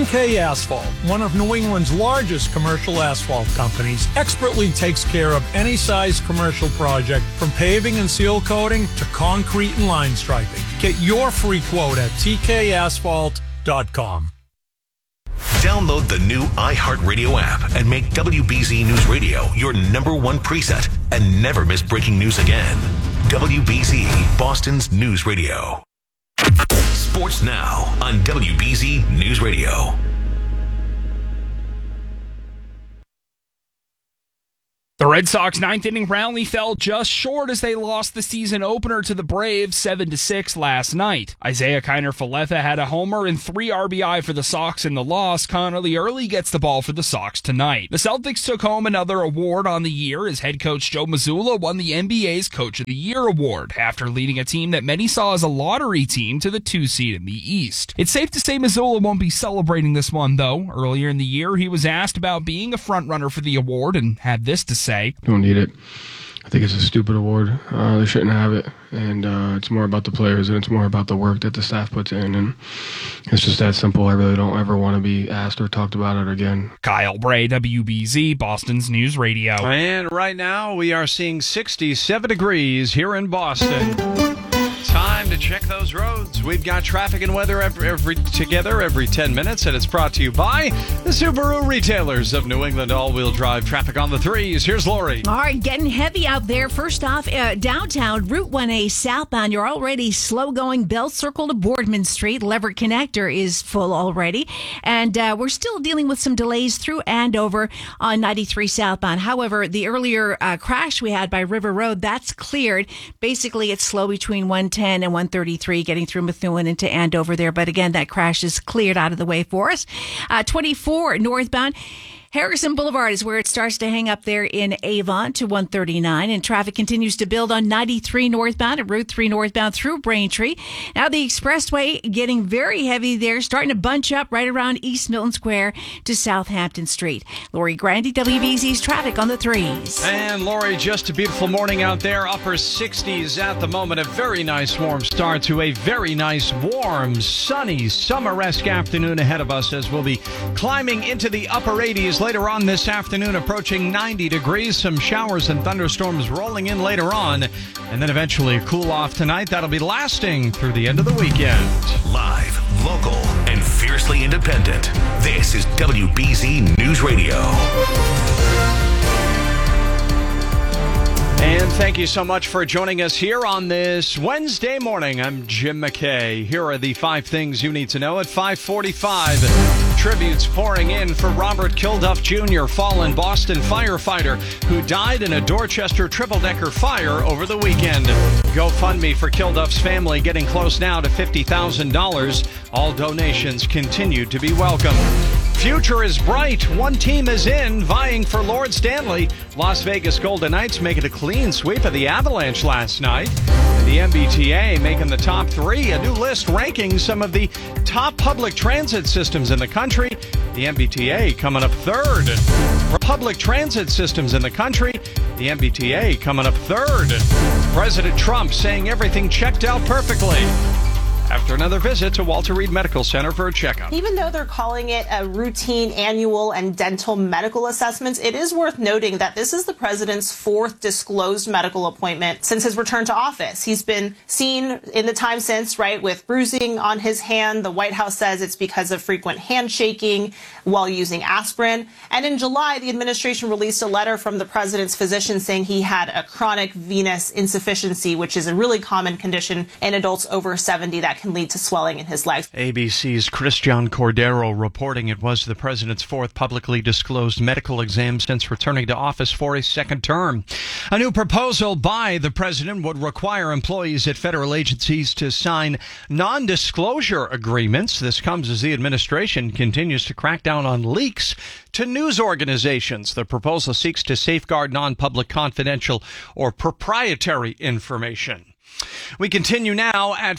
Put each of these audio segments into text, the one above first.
TK Asphalt, one of New England's largest commercial asphalt companies, expertly takes care of any size commercial project from paving and seal coating to concrete and line striping. Get your free quote at tkasphalt.com. Download the new iHeartRadio app and make WBZ News Radio your number one preset and never miss breaking news again. WBZ, Boston's News Radio. Sports now on WBZ News Radio. The Red Sox ninth inning rally fell just short as they lost the season opener to the Braves 7-6 last night. Isaiah Kiner-Falefa had a homer and 3 RBI for the Sox in the loss. Connolly Early gets the ball for the Sox tonight. The Celtics took home another award on the year as head coach Joe Mazzulla won the NBA's Coach of the Year award after leading a team that many saw as a lottery team to the 2 seed in the East. It's safe to say Mazzulla won't be celebrating this one, though. Earlier in the year, he was asked about being a frontrunner for the award and had this to say. Don't need it. I think it's a stupid award. They shouldn't have it. And it's more about the players and it's more about the work that the staff puts in. And it's just that simple. I really don't ever want to be asked or talked about it again. Kyle Bray, WBZ, Boston's News Radio. And right now we are seeing 67 degrees here in Boston. Time to check those roads. We've got traffic and weather every 10 minutes, and it's brought to you by the Subaru retailers of New England. All-wheel drive traffic on the 3s. Here's Lori. All right, getting heavy out there. First off, downtown, Route 1A southbound. You're already slow-going. Bell Circle to Boardman Street. Leverett Connector is full already. And we're still dealing with some delays through Andover on 93 southbound. However, the earlier crash we had by River Road, that's cleared. Basically, it's slow between 110 and 133 getting through Methuen into Andover there. But again, that crash is cleared out of the way for us. 24 northbound. Harrison Boulevard is where it starts to hang up there in Avon to 139, and traffic continues to build on 93 northbound and Route 3 northbound through Braintree. Now the expressway getting very heavy there, starting to bunch up right around East Milton Square to Southampton Street. Lori Grandy, WBZ's traffic on the 3s. And Lori, just a beautiful morning out there. Upper 60s at the moment. A very nice warm start to a very nice warm, sunny, summer-esque afternoon ahead of us as we'll be climbing into the upper 80s. Later on this afternoon, approaching 90 degrees. Some showers and thunderstorms rolling in later on. And then eventually a cool off tonight. That'll be lasting through the end of the weekend. Live, local, and fiercely independent. This is WBZ News Radio. And thank you so much for joining us here on this Wednesday morning. I'm Jim McKay. Here are the 5 things you need to know at 5:45. Tributes pouring in for Robert Kilduff Jr., fallen Boston firefighter who died in a Dorchester triple-decker fire over the weekend. GoFundMe for Kilduff's family getting close now to $50,000. All donations continue to be welcome. Future is bright. One team is in, vying for Lord Stanley. Las Vegas Golden Knights making a clean sweep of the Avalanche last night. And the MBTA making the top 3. A new list ranking some of the top public transit systems in the country. The MBTA coming up 3rd. Public transit systems in the country. The MBTA coming up 3rd. President Trump saying everything checked out perfectly after another visit to Walter Reed Medical Center for a checkup. Even though they're calling it a routine annual and dental medical assessments, it is worth noting that this is the president's 4th disclosed medical appointment since his return to office. He's been seen in the time since, right, with bruising on his hand. The White House says it's because of frequent handshaking while using aspirin. And in July, the administration released a letter from the president's physician saying he had a chronic venous insufficiency, which is a really common condition in adults over 70 that can lead to swelling in his legs. ABC's Christian Cordero reporting it was the president's 4th publicly disclosed medical exam since returning to office for a 2nd term. A new proposal by the president would require employees at federal agencies to sign non-disclosure agreements. This comes as the administration continues to crack down on leaks to news organizations. The proposal seeks to safeguard non-public, confidential, or proprietary information. We continue now at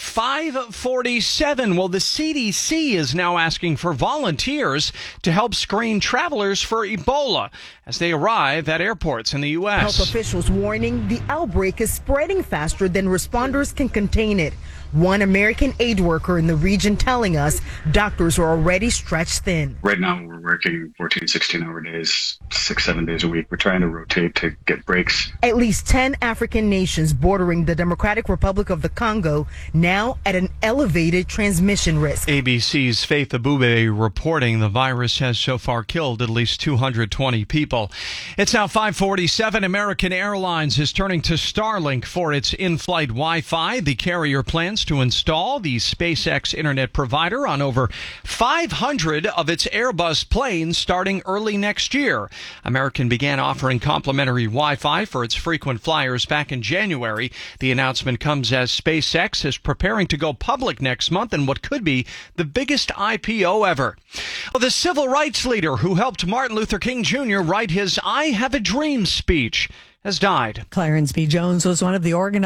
5:47. Well, the CDC is now asking for volunteers to help screen travelers for Ebola as they arrive at airports in the U.S. Health officials warning the outbreak is spreading faster than responders can contain it. One American aid worker in the region telling us doctors are already stretched thin. Right now we're working 14, 16-hour days, 6-7 days a week. We're trying to rotate to get breaks. At least 10 African nations bordering the Democratic Republic of the Congo now at an elevated transmission risk. ABC's Faith Abube reporting the virus has so far killed at least 220 people. It's now 5:47. American Airlines is turning to Starlink for its in-flight Wi-Fi. The carrier plans to install the SpaceX internet provider on over 500 of its Airbus planes starting early next year. American began offering complimentary Wi-Fi for its frequent flyers back in January. The announcement comes as SpaceX is preparing to go public next month in what could be the biggest IPO ever. Well, the civil rights leader who helped Martin Luther King Jr. write his I Have a Dream speech has died. Clarence B. Jones was one of the organizers